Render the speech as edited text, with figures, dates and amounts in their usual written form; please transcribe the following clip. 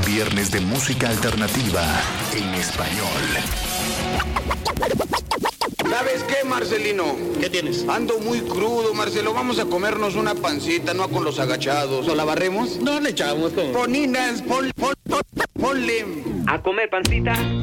Viernes de música alternativa en español. ¿Sabes qué, Marcelino? ¿Qué tienes? Ando muy crudo, Marcelo. Vamos a comernos una pancita, no con los agachados. ¿O la barremos? No le echamos con... Poninas, ponle. A comer pancita.